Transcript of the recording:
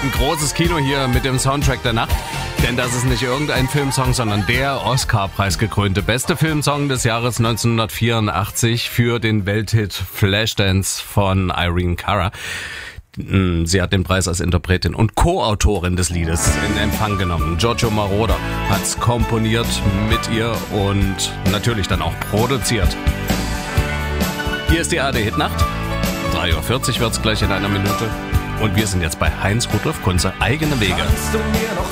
Ein großes Kino hier mit dem Soundtrack der Nacht. Denn das ist nicht irgendein Filmsong, sondern der Oscar-preisgekrönte beste Filmsong des Jahres 1984 für den Welthit Flashdance von Irene Cara. Sie hat den Preis als Interpretin und Co-Autorin des Liedes in Empfang genommen. Giorgio Moroder hat's komponiert mit ihr und natürlich dann auch produziert. Hier ist die ARD-Hitnacht. 3:40 Uhr wird's gleich in einer Minute. Und wir sind jetzt bei Heinz Rudolf Kunze, Eigene Wege. Kannst du mir noch